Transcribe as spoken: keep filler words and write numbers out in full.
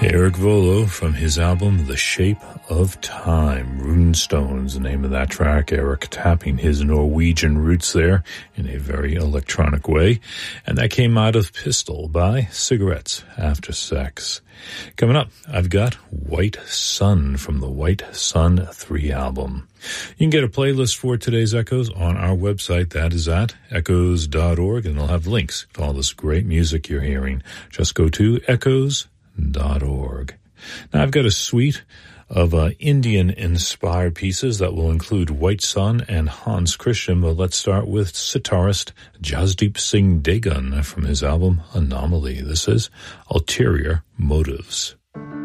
Eric Volo from his album The Shape of Time, Runestones, the name of that track. Eric tapping his Norwegian roots there in a very electronic way. And that came out of Pistol by Cigarettes After Sex. Coming up, I've got White Sun from the White Sun three album. You can get a playlist for today's Echoes on our website. That is at echoes dot org, and they'll have links to all this great music you're hearing. Just go to echoes dot org. Now I've got a suite of uh, Indian-inspired pieces that will include White Sun and Hans Christian, but let's start with sitarist Jasdeep Singh Degan from his album Anomaly. This is Ulterior Motives.